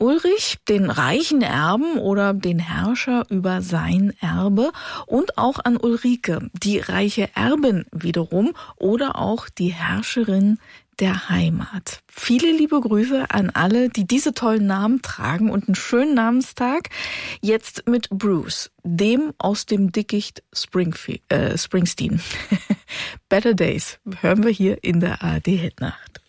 Ulrich, den reichen Erben oder den Herrscher über sein Erbe, und auch an Ulrike, die reiche Erbin wiederum oder auch die Herrscherin der Heimat. Viele liebe Grüße an alle, die diese tollen Namen tragen, und einen schönen Namenstag. Jetzt mit Bruce, dem aus dem Dickicht Springsteen. Better Days hören wir hier in der ARD Hitnacht.